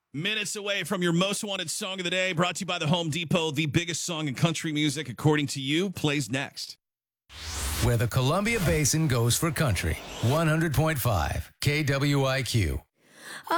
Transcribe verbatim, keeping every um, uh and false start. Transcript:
Minutes away from your most wanted song of the day, brought to you by the Home Depot. The biggest song in country music, according to you, plays next. Where the Columbia Basin goes for country. one hundred point five K W I Q.